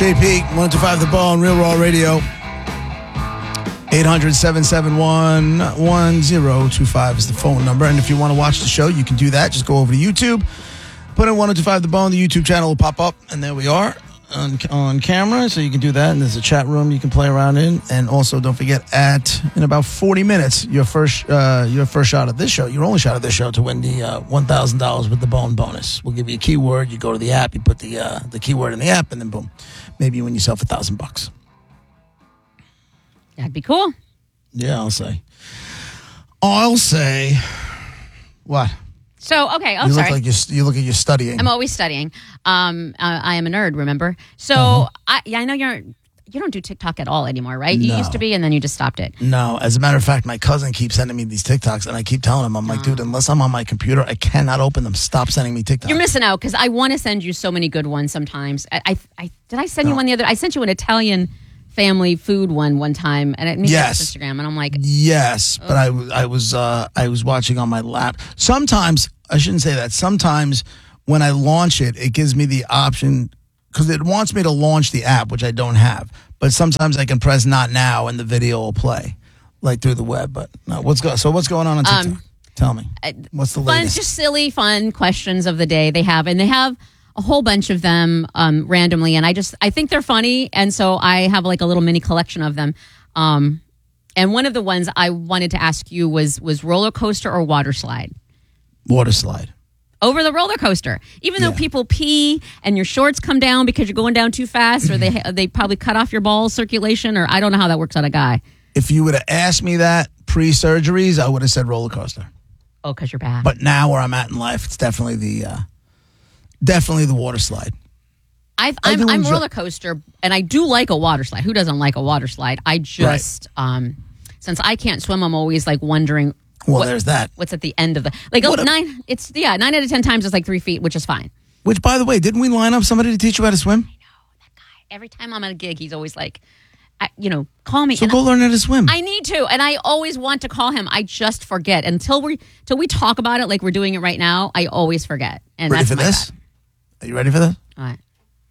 JP, 125 The Bone, Real Raw Radio. 800-771-1025 is the phone number. And if you want to watch the show, you can do that. Just go over to YouTube. Put in 125 The Bone. The YouTube channel will pop up. And there we are on camera. So you can do that. And there's a chat room you can play around in. And also, don't forget, in about 40 minutes, your first shot at this show, your only shot at this show to win the $1,000 with the Bone bonus. We'll give you a keyword. You go to the app. You put the keyword in the app. And then, boom, maybe you win yourself $1,000. That'd be cool. Yeah, I'll say. What? So, okay. Oh, you sorry. Look like you're studying. I'm always studying. I am a nerd, remember? So, I know you don't do TikTok at all anymore, right? No. You used to be, and then you just stopped it. No. As a matter of fact, my cousin keeps sending me these TikToks, and I keep telling him, I'm like, dude, unless I'm on my computer, I cannot open them. Stop sending me TikToks. You're missing out, because I want to send you so many good ones sometimes. Did I send you one the other? I sent you an Italian family food one time, and it made Instagram, and I'm like, yes, but I was watching on my lap. Sometimes I shouldn't say that. Sometimes when I launch it, it gives me the option because it wants me to launch the app, which I don't have. But sometimes I can press not now, and the video will play like through the web. But no, what's going on TikTok? Tell me, what's the latest? Just silly, fun questions of the day they have a whole bunch of them randomly, and I think they're funny, and so I have like a little mini collection of them. And one of the ones I wanted to ask you was roller coaster or water slide? Water slide. Over the roller coaster, even though people pee and your shorts come down because you're going down too fast, or they probably cut off your ball circulation, or I don't know how that works on a guy. If you would have asked me that pre-surgeries, I would have said roller coaster. Oh, because you're bad. But now where I'm at in life, it's definitely the water slide. I'm roller coaster, and I do like a water slide. Who doesn't like a water slide? I just, since I can't swim, I'm always like wondering. Well, there's that. What's at the end of the 9 out of 10 times it's like 3 feet, which is fine. Which, by the way, didn't we line up somebody to teach you how to swim? I know that guy. Every time I'm at a gig, he's always like, call me. So go learn how to swim. I need to, and I always want to call him. I just forget until we talk about it, like we're doing it right now. I always forget, and ready that's for this? Bad. Are you ready for this? All right.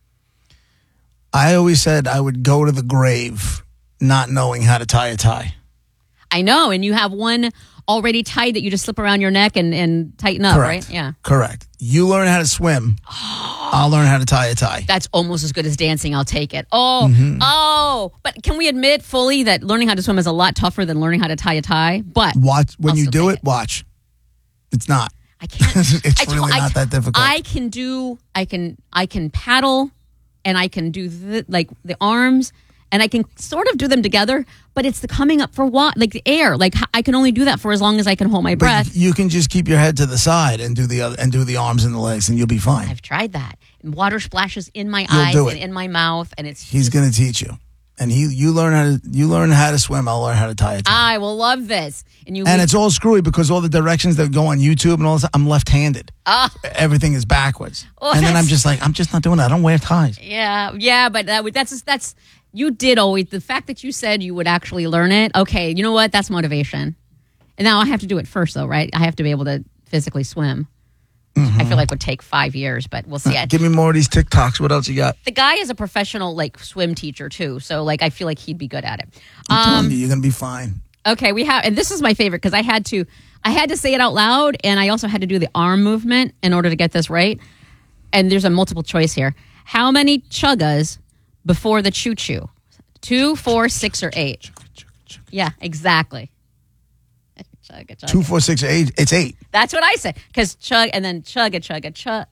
I always said I would go to the grave not knowing how to tie a tie. I know, and you have one already tied that you just slip around your neck and tighten up, Correct. right? Yeah. Correct. You learn how to swim. I'll learn how to tie a tie. That's almost as good as dancing. I'll take it. Oh. But can we admit fully that learning how to swim is a lot tougher than learning how to tie a tie? But watch when you do it. Watch. It's not. I can't. It's really not that difficult. I can paddle, and I can do the arms, and I can sort of do them together. But it's the coming up for the air. Like I can only do that for as long as I can hold my breath. But you can just keep your head to the side and do the arms and the legs, and you'll be fine. I've tried that. And water splashes in my eyes and in my mouth, and he's going to teach you. And you learn how to swim. I'll learn how to tie a tie. I will love this. And it's all screwy because all the directions that go on YouTube and all this, I'm left-handed. Everything is backwards. Well, and then I'm just like, I'm just not doing that. I don't wear ties. Yeah, but that's you did always. The fact that you said you would actually learn it, okay, you know what? That's motivation. And now I have to do it first, though, right? I have to be able to physically swim. I feel like it would take 5 years, but we'll see. Give me more of these TikToks. What else you got? The guy is a professional swim teacher too, so I feel like he'd be good at it. I'm telling you, you're gonna be fine. Okay, and this is my favorite because I had to say it out loud, and I also had to do the arm movement in order to get this right. And there's a multiple choice here. How many chuggas before the choo choo? 2, 4, 6, or 8? Yeah, exactly. Chugga, chugga. 2, 4, 6, or 8. It's 8. That's what I said. Because chug and then chugga, chugga, chugga,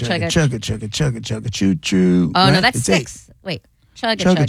choo choo. Oh, no, that's 6. 8. Wait. Chugga,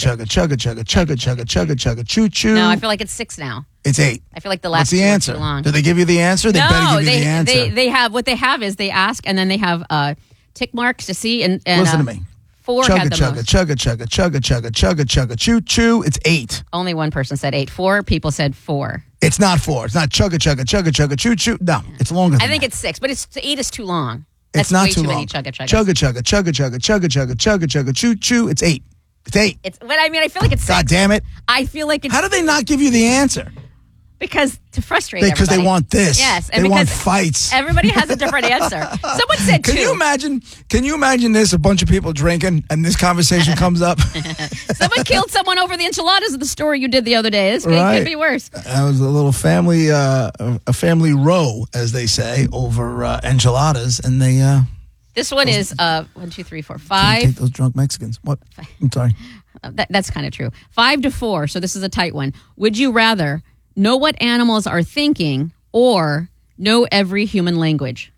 choo choo. No, I feel like it's 6 now. It's 8. I feel like the last What's the two answer? are too long. Did they give you the answer? They better give you the answer. They have what they have is they ask and then they have tick marks to see and listen to me. 4 had the most. Chugga, choo choo. It's 8. Only one person said 8. 4 people said 4. It's not 4. It's not chugga, choo choo. No, it's longer than I think that. it's 6, but 8 is too long. It's That's not way too long. Many chugga. Chugga, choo choo. It's 8. It's 8. But I feel like it's 6. God damn it. I feel like it's... How do they not give you the answer? Because to frustrate Because they everybody. want this. Yes, and they want because fights. Everybody has a different answer. Someone said two. Can you imagine this? A bunch of people drinking, and this conversation comes up. Someone killed someone over the enchiladas at the store you did the other day. It Right. could be worse. That was a little family, a family row, as they say, over enchiladas, and they. This one is 1, 2, 3, 4, Take 5. those drunk Mexicans. What? I'm sorry. That's kind of true. 5 to 4. So this is a tight one. Would you rather know what animals are thinking or know every human language?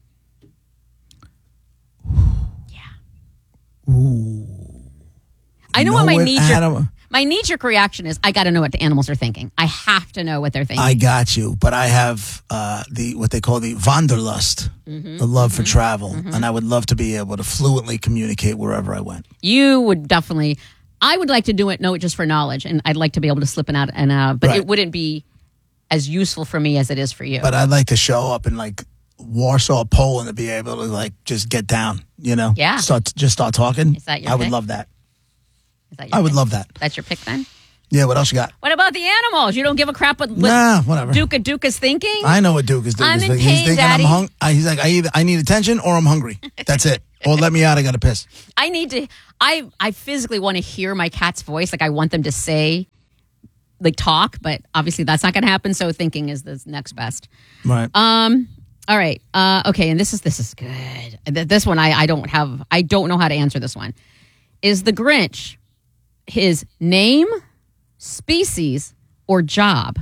Ooh. I know what my animal. my knee-jerk reaction is. I got to know what the animals are thinking. I have to know what they're thinking. I got you, but I have what they call the Wanderlust, the love for travel, and I would love to be able to fluently communicate wherever I went. You would definitely. I would like to know it just for knowledge, and I'd like to be able to slip in out and out, but Right. it wouldn't be as useful for me as it is for you. But I'd like to show up in like Warsaw, Poland, to be able to like just get down. Yeah. Start talking. Is that your I would pick? love that. Is that your I would pick? love that. That's your pick then? Yeah. What else you got? What about the animals? You don't give a crap what Nah, whatever. Duke is thinking? I know what Duke is doing. I'm in He's pain, thinking Daddy. He's like, I need attention or I'm hungry. That's it. Or let me out. I got to piss. I need to. I physically want to hear my cat's voice. Like I want them to say, like talk, but obviously that's not going to happen. So thinking is the next best. Right. All right. Okay. And this is good. This one I don't know how to answer this one. Is the Grinch his name, species, or job?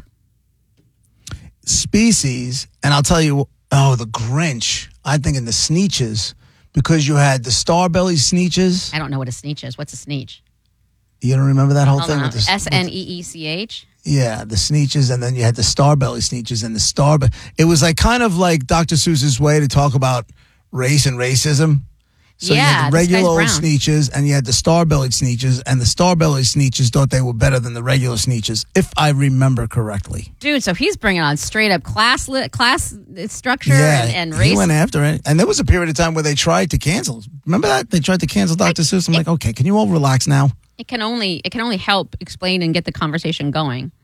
Species, and I'll tell you, the Grinch. I'm thinking the Sneetches, because you had the Starbelly Sneetches. I don't know what a sneech is. What's a sneech? You don't remember that whole Hold thing on. with the SNEECH. Yeah, the Sneetches, and then you had the Starbelly Sneetches and the It was like kind of like Dr. Seuss's way to talk about race and racism. So you had the this regular guy's old brown. Sneetches, and you had the Starbellied Sneetches, and the Starbellied Sneetches thought they were better than the regular Sneetches, if I remember correctly. Dude, so he's bringing on straight up class structure Yeah, and he race. went after it. And there was a period of time where they tried to cancel. Remember that? They tried to cancel Dr. Seuss. I'm like, okay, can you all relax now? It can only help explain and get the conversation going.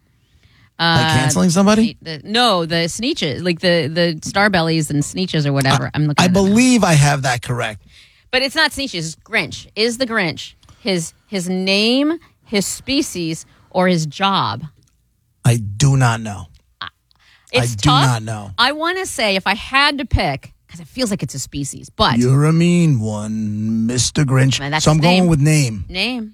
By canceling somebody? The Sneetches, like the Starbellies and Sneetches or whatever. I'm looking. I at it now. believe I have that correct. But it's not Sneetches. It's Grinch. Is the Grinch his name, his species, or his job? I do not know. It's I do tough. not know. I want to say if I had to pick, because it feels like it's a species, but You're a mean one, Mr. Grinch. Man, that's So I'm his going name. with name. name.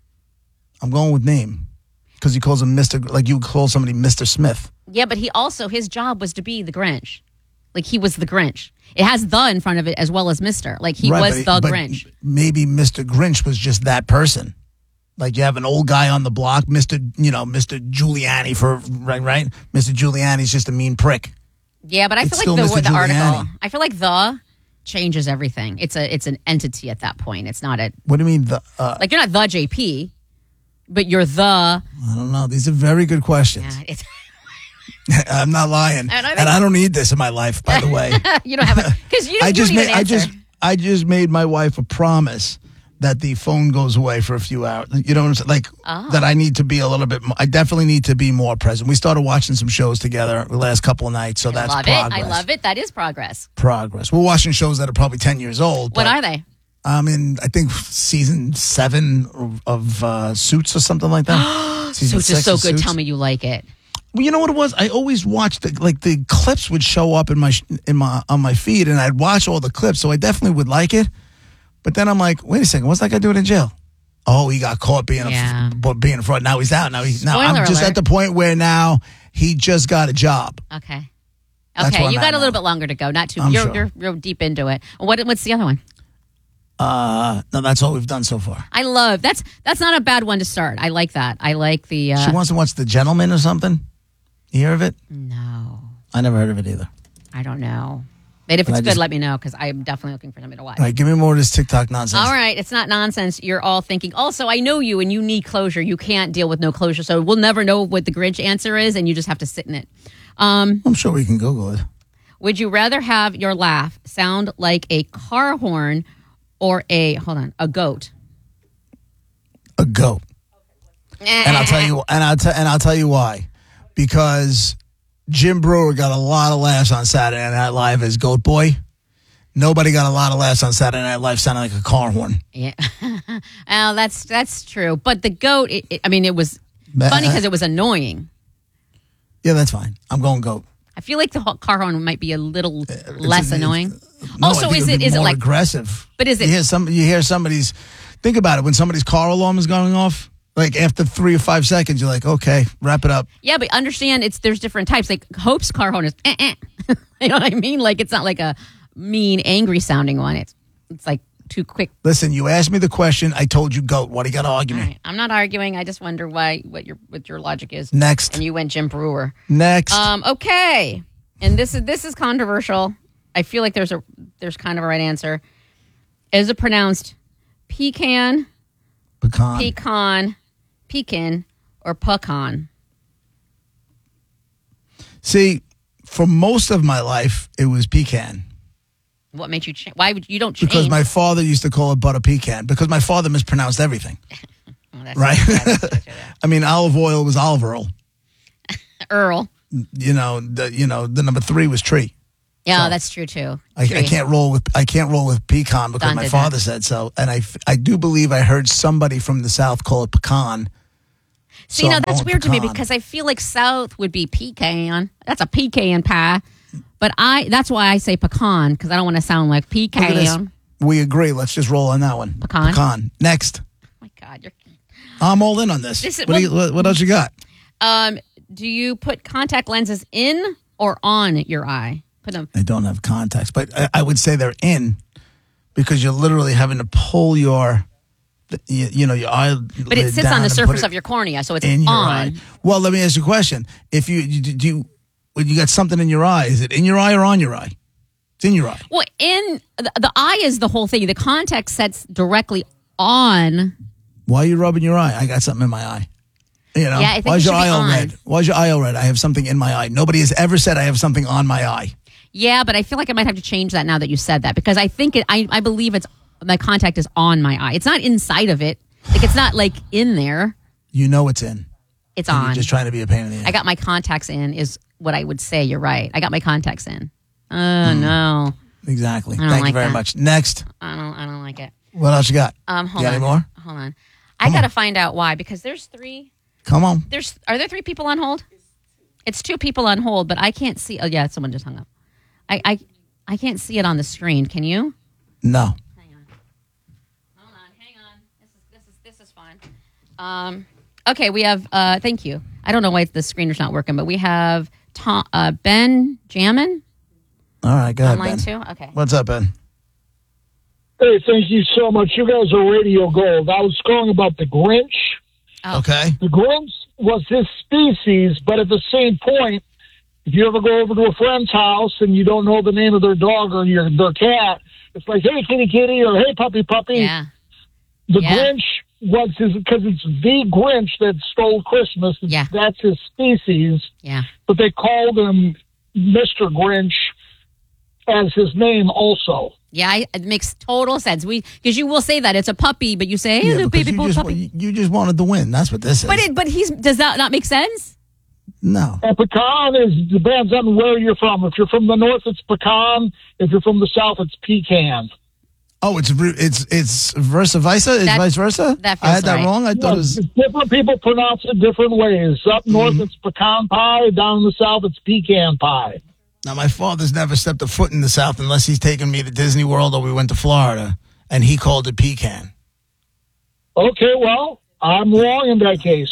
I'm going with name. Because he calls him Mr. Like you would call somebody Mr. Smith. Yeah, but his job was to be the Grinch. Like he was the Grinch. It has the in front of it as well as Mr. Like he Right, was but the Grinch. Maybe Mr. Grinch was just that person. Like you have an old guy on the block, Mr. Giuliani right? Mr. Giuliani's just a mean prick. Yeah, but I It's feel like still Mr. the article. Giuliani. I feel like the changes everything. It's an entity at that point. It's not a What do you mean? like you're not the JP, but you're the. I don't know. These are very good questions. Yeah, it's, I'm not lying, And I think- and I don't need this in my life. By the way, you don't have it because you. I just you don't made need an answer. I just made my wife a promise that the phone goes away for a few hours. You know what I'm saying? Like that I need to be a little bit more, I definitely need to be more present. We started watching some shows together the last couple of nights, so that's love progress. it. I love it. That is progress. Progress. We're watching shows that are probably 10 years old. What but are they? I'm in, I think, season 7 of Suits or something like that. Season Suits is 6 so of good. Suits. Tell me you like it. Well, you know what it was? I always watched the clips would show up in my on my feed, and I'd watch all the clips, so I definitely would like it. But then I'm like, wait a second, what's that guy doing in jail? Oh, he got caught being a fraud. Now he's out. Now I'm Spoiler just alert. at the point where now he just got a job. Okay. That's Okay, where you I'm got at a little now. bit longer to go. Not too. I'm You're sure. you're real deep into it. What's the other one? No, that's all we've done so far. I love that's not a bad one to start. I like that. I like the. She wants to watch The Gentleman or something. You hear of it? No, I never heard of it either. I don't know. But if But it's I good, just- let me know because I'm definitely looking for something to watch. All right, give me more of this TikTok nonsense. All right, it's not nonsense. You're all thinking, also, I know you and you need closure. You can't deal with no closure. So we'll never know what the Grinch answer is, and you just have to sit in it. I'm sure we can Google it. Would you rather have your laugh sound like a car horn or a goat? A goat. And I'll tell you why. Because Jim Brewer got a lot of laughs on Saturday Night Live as Goat Boy. Nobody got a lot of laughs on Saturday Night Live sounding like a car horn. Yeah. Well, that's true. But the goat, it was funny because it was annoying. Yeah, that's fine. I'm going Goat. I feel like the car horn might be a little less annoying. No, Also, is it more like aggressive? But is it? You hear somebody's. Think about it. When somebody's car alarm is going off, like after 3 or 5 seconds, you're like, okay, wrap it up. Yeah, but understand there's different types. Like Hope's car horn is, you know what I mean? Like it's not like a mean, angry sounding one. It's like too quick. Listen, you asked me the question. I told you Goat. What do you got to argue me? Right. I'm not arguing. I just wonder what your logic is. Next. And you went Jim Brewer. Next. Okay. And this is controversial. I feel like there's kind of a right answer. Is it pronounced pecan, pecan, or pecan? See, for most of my life, it was pecan. What made you change? Why would you don't change? Because my father used to call it butter pecan. Because my father mispronounced everything. Right? I mean, olive oil was olive Earl. Earl. The number 3 was tree. Yeah, So, that's true too. I can't roll with pecan because my father said so, and I do believe I heard somebody from the South call it pecan. See, that's weird to me because I feel like South would be pecan. That's a pecan pie, but that's why I say pecan because I don't want to sound like pecan. We agree. Let's just roll on that one. Pecan. Next. Oh my God, I'm all in on this. What else you got? Do you put contact lenses in or on your eye? Put them. I don't have contacts, but I would say they're in because you're literally having to pull your your eye. But it sits on the surface of your cornea, so it's on. Your eye. Well, let me ask you a question. If when you got something in your eye, is it in your eye or on your eye? It's in your eye. Well, the eye is the whole thing. The contact sets directly on. Why are you rubbing your eye? I got something in my eye. Yeah, I think Why's your eye all on. red? Why's your eye all red? I have something in my eye. Nobody has ever said I have something on my eye. Yeah, but I feel like I might have to change that now that you said that because I think I believe my contact is on my eye. It's not inside of it. Like it's not like in there. You know it's in. It's and on. You're just trying to be a pain in the ass. I got my contacts in is what I would say. You're right. I got my contacts in. Oh no. Exactly. Thank you very much. Next. I don't like it. What else you got? Hold you got any more? Hold on. I got to find out why because there's 3. Come on. Are there 3 people on hold? It's 2 people on hold, but I can't see. Oh yeah, someone just hung up. I can't see it on the screen. Can you? No. Hang on. Hold on. Hang on. This is fine. Okay, we have. Thank you. I don't know why the screener's not working, but we have Ben Jammin. All right, go ahead, online Ben. too. Okay. What's up, Ben? Hey, thank you so much. You guys are radio gold. I was calling about the Grinch. Oh. Okay. The Grinch was his species, but at the same point, if you ever go over to a friend's house and you don't know the name of their dog or their cat, it's like, hey, kitty, kitty, or hey, puppy, puppy. Yeah. The Grinch was because it's the Grinch that stole Christmas. Yeah. That's his species. Yeah. But they called him Mr. Grinch as his name also. Yeah, it makes total sense. Because you will say that it's a puppy, but you say, hey, little baby boy puppy. You just wanted to win. That's what this is. But does that not make sense? No. And pecan depends on where you're from. If you're from the north, it's pecan. If you're from the south, it's pecan. Oh, it's versa versa? It's vice versa? That feels I had that right. wrong? I thought it was... Different people pronounce it different ways. Up north, it's pecan pie. Down in the south, it's pecan pie. Now, my father's never stepped a foot in the South unless he's taken me to Disney World or we went to Florida, and he called it pecan. Okay, well, I'm wrong in that case.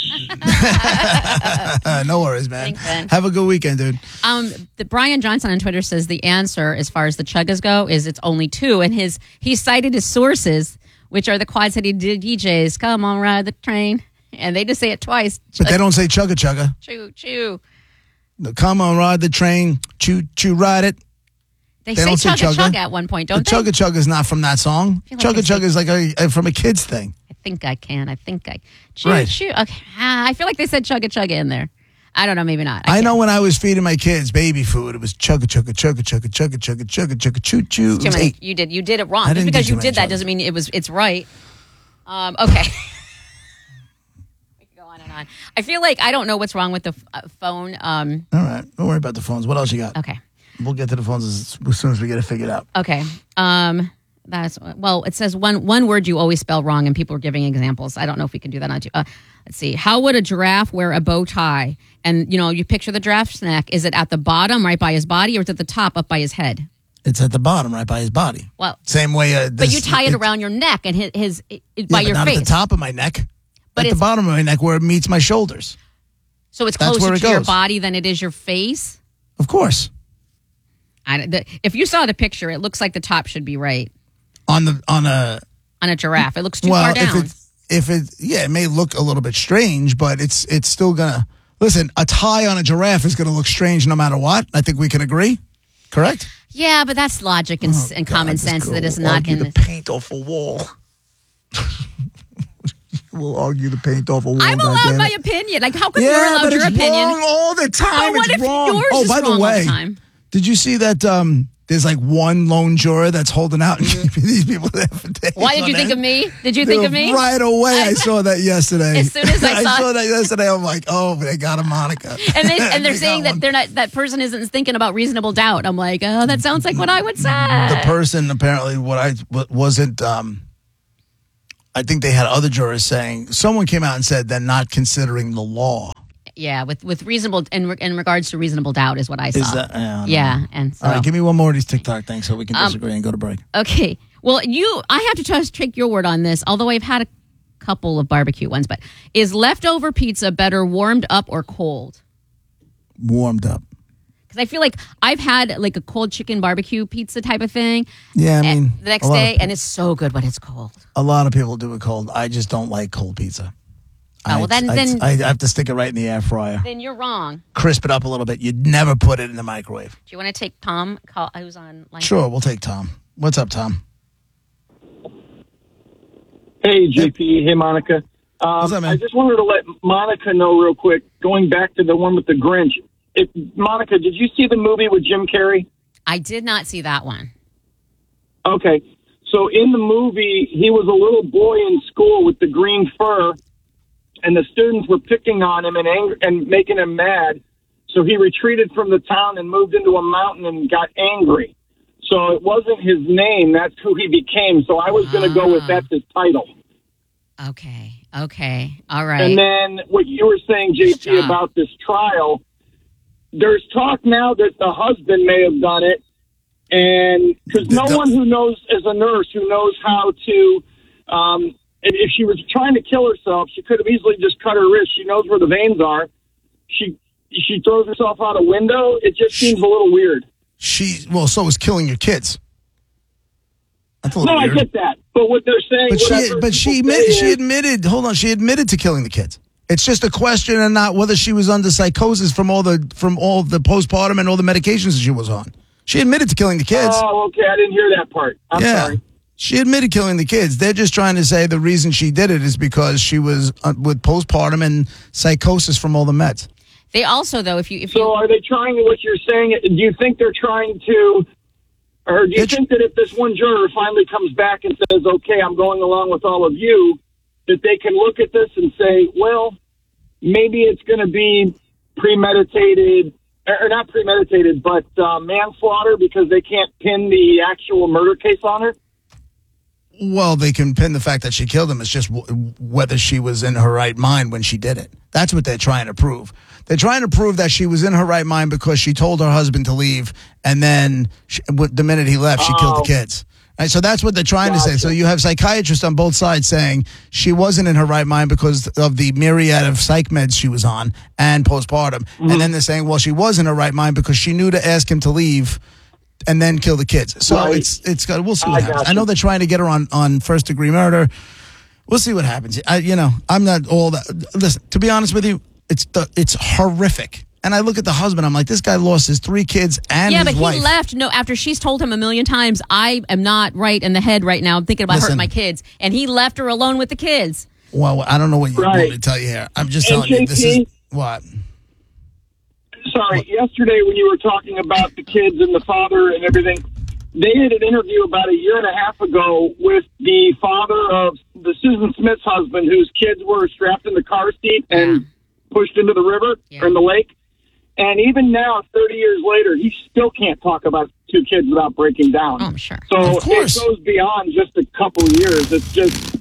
No worries, man. Thanks, Ben. Have a good weekend, dude. The Brian Johnson on Twitter says the answer, as far as the chuggas go, is it's only 2, and he cited his sources, which are the Quad City DJs. Come on, ride the train, and they just say it twice. But they don't say chugga chugga. Choo choo. Come on, ride the train. Choo choo, ride it. They They say don't say chugga chugga. chugga at one point, don't The they? chugga chugga is not from that song. I feel like Chugga chugga is like from a kid's thing. I think I can. Choo Right. choo. Okay. I feel like they said chugga chugga in there. I don't know. Maybe not. I know when I was feeding my kids baby food, it was chugga chugga chugga chugga chugga chugga chugga chugga choo choo. It Too was many. 8. You did it wrong. I Just didn't because do you too did many that doesn't mean it's right. Okay. We can go on and on. God. I feel like I don't know what's wrong with the phone. All right. Don't worry about the phones. What else you got? Okay. We'll get to the phones as soon as we get it figured out. Okay. It says one word you always spell wrong, and people are giving examples. I don't know if we can do that on. Let's see. How would a giraffe wear a bow tie? And you picture the giraffe's neck. Is it at the bottom, right by his body, or is it at the top, up by his head? It's at the bottom, right by his body. Well, same way. But you tie it around your neck and his by your not face. At the top of my neck. But at the bottom of my neck where it meets my shoulders. So it's closer to your body than it is your face? Of course. If you saw the picture, it looks like the top should be right. On a giraffe. It looks too far down. It may look a little bit strange, but it's still gonna listen. A tie on a giraffe is gonna look strange no matter what. I think we can agree. Correct? Yeah, but that's logic and common sense that is not in the paint off a wall. We'll argue the paint off a wall. I'm allowed my opinion. Like, how come you're allowed your opinion? Wrong all the time. But what if wrong. yours is by wrong the way, all the time? Did you see that? There's like one lone juror that's holding out and keeping these people there for days. Why did you think of me? Did you think of me? Right away, I saw that yesterday. As soon as I saw that yesterday, I'm like, oh, they got a Monica. And they're saying that they're not. That person isn't thinking about reasonable doubt. I'm like, oh, that sounds like what I would say. The person apparently wasn't. I think they had other jurors saying someone came out and said they're not considering the law. Yeah, with reasonable in regards to reasonable doubt is what I saw. Is that? Yeah, and so. All right, give me one more of these TikTok things so we can disagree and go to break. Okay. Well, I have to just take your word on this, although I've had a couple of barbecue ones. But is leftover pizza better warmed up or cold? Warmed up. Because I feel like I've had like a cold chicken barbecue pizza type of thing. Yeah, I mean, the next day, and it's so good when it's cold. A lot of people do it cold. I just don't like cold pizza. Oh, well, then I have to stick it right in the air fryer. Then you're wrong. Crisp it up a little bit. You'd never put it in the microwave. Do you want to take Tom, who's on line? Sure, we'll take Tom. What's up, Tom? Hey, JP. Hey, Monica. What's up, man? I just wanted to let Monica know real quick, going back to the one with the Grinch. Monica, did you see the movie with Jim Carrey? I did not see that one. Okay. So in the movie, he was a little boy in school with the green fur, and the students were picking on him and making him mad. So he retreated from the town and moved into a mountain and got angry. So it wasn't his name. That's who he became. So I was going to go with that's his title. Okay. All right. And then what you were saying, JP, about this trial, there's talk now that the husband may have done it. And because no one who knows, as a nurse, who knows how to, if she was trying to kill herself, she could have easily just cut her wrist. She knows where the veins are. She throws herself out a window. It just seems a little weird. So is killing your kids. That's a little weird. I get that. But what they're saying... She admitted... Hold on. She admitted to killing the kids. It's just a question and not whether she was under psychosis from all the postpartum and all the medications she was on. She admitted to killing the kids. Oh, okay. I didn't hear that part. I'm sorry. She admitted killing the kids. They're just trying to say the reason she did it is because she was with postpartum and psychosis from all the meds. They also, though, So are they trying, what you're saying, do you think they're trying to, or do you think that if this one juror finally comes back and says, okay, I'm going along with all of you, that they can look at this and say, well, maybe it's going to be premeditated, or not premeditated, but manslaughter because they can't pin the actual murder case on her? Well, they can pin the fact that she killed him. It's just whether she was in her right mind when she did it. That's what they're trying to prove. They're trying to prove that she was in her right mind because she told her husband to leave, and then the minute he left, she killed the kids. Right, so that's what they're trying to say. So you have psychiatrists on both sides saying she wasn't in her right mind because of the myriad of psych meds she was on and postpartum. Mm-hmm. And then they're saying, well, she was in her right mind because she knew to ask him to leave and then kill the kids. So it's got. We'll see what happens. I know they're trying to get her on first degree murder. We'll see what happens. I'm not all that. Listen, to be honest with you, it's horrific. And I look at the husband, I'm like, this guy lost his 3 kids and his wife. Yeah, but he left. No, after she's told him a million times, I am not right in the head right now. I'm thinking about hurting my kids. And he left her alone with the kids. Well, I don't know what you want me to tell you here. I'm just telling you, this is what? Sorry, yesterday when you were talking about the kids and the father and everything, they did an interview about a year and a half ago with the father of the Susan Smith's husband, whose kids were strapped in the car seat and pushed into the river or in the lake. And even now, 30 years later, he still can't talk about 2 kids without breaking down. Oh, I'm sure. So it goes beyond just a couple of years. It's just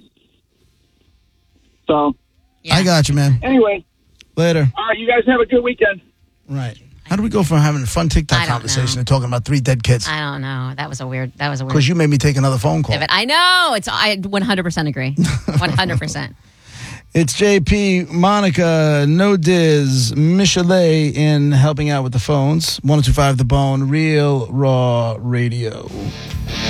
so. Yeah. I got you, man. Anyway. Later. All right, you guys have a good weekend. Right. How do we go from having a fun TikTok conversation to talking about 3 dead kids? I don't know. That was a weird. Because you made me take another phone call. I know. I 100% agree. 100%. It's JP, Monica, No Diz, Michelet in helping out with the phones. 102.5 The Bone, Real Raw Radio.